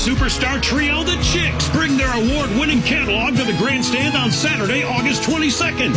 superstar trio, the Chicks, bring their award-winning catalog to the Grandstand on Saturday, August 22nd.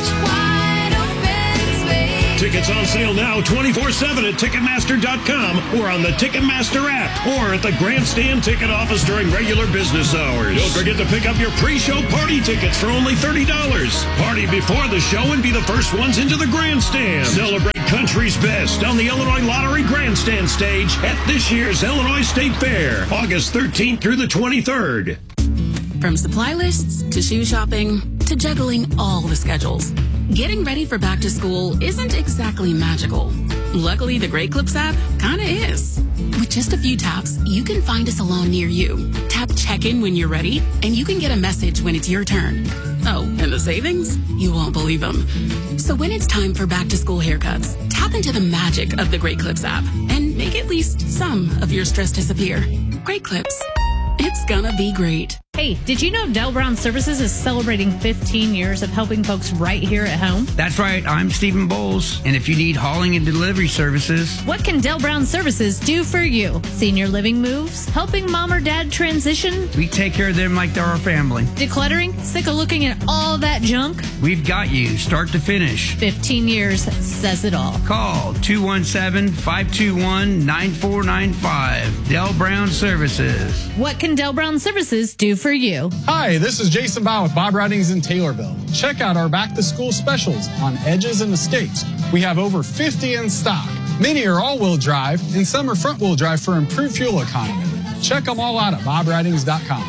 Tickets on sale now 24/7 at Ticketmaster.com or on the Ticketmaster app or at the Grandstand ticket office during regular business hours. Don't forget to pick up your pre-show party tickets for only $30. Party before the show and be the first ones into the Grandstand. Celebrate country's best on the Illinois Lottery Grandstand stage at this year's Illinois State Fair, August 13th through the 23rd. From supply lists to shoe shopping to juggling all the schedules, getting ready for back to school isn't exactly magical. Luckily, the Great Clips app kinda is. With just a few taps, you can find a salon near you. Tap check-in when you're ready, and you can get a message when it's your turn. Oh, and the savings? You won't believe them. So when it's time for back to school haircuts, tap into the magic of the Great Clips app and make at least some of your stress disappear. Great Clips. It's gonna be great. Hey, did you know Del Brown Services is celebrating 15 years of helping folks right here at home? That's right. I'm Stephen Bowles. And if you need hauling and delivery services, what can Del Brown Services do for you? Senior living moves? Helping mom or dad transition? we take care of them like they're our family. Decluttering? Sick of looking at all that junk? We've got you, start to finish. 15 years says it all. Call 217-521-9495. Del Brown Services. What can Del Brown Services do for you? Hi, this is Jason Bow with Bob Ridings in Taylorville. Check out our back-to-school specials on Edges and Escapes. We have over 50 in stock. Many are all-wheel drive, and some are front-wheel drive for improved fuel economy. Check them all out at bobridings.com.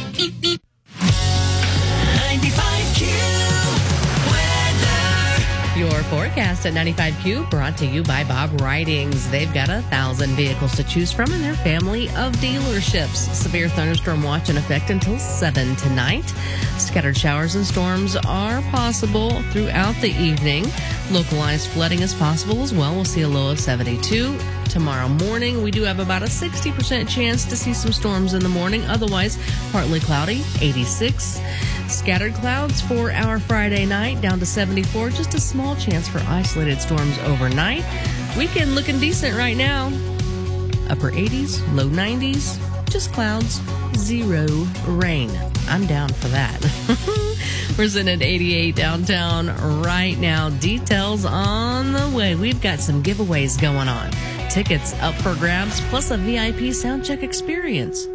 95Q weather. Your forecast at 95Q brought to you by Bob Ridings. They've got 1,000 vehicles to choose from in their family of dealerships. Severe thunderstorm watch in effect until 7 tonight. Scattered showers and storms are possible throughout the evening. Localized flooding is possible as well. We'll see a low of 72. Tomorrow morning, we do have about a 60% chance to see some storms in the morning. Otherwise, partly cloudy, 86. Scattered clouds for our Friday night, down to 74. Just a small chance for isolated storms overnight. Weekend looking decent right now. Upper 80s, low 90s, just clouds, 0 rain. I'm down for that. We're sitting at 88 downtown right now. Details on the way. We've got some giveaways going on. Tickets up for grabs, plus a VIP soundcheck experience.